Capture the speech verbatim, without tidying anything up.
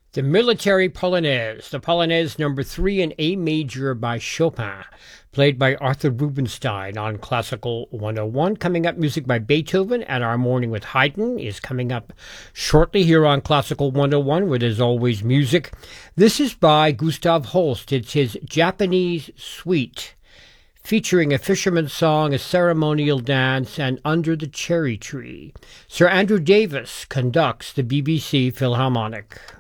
The Military Polonaise, the Polonaise number three in A major by Chopin, played by Arthur Rubinstein on Classical one oh one. Coming up, music by Beethoven, and our Morning with Haydn is coming up shortly here on Classical one oh one, where there's always music. This is by Gustav Holst. It's his Japanese Suite, featuring a fisherman's song, a ceremonial dance, and Under the Cherry Tree. Sir Andrew Davis conducts the B B C Philharmonic.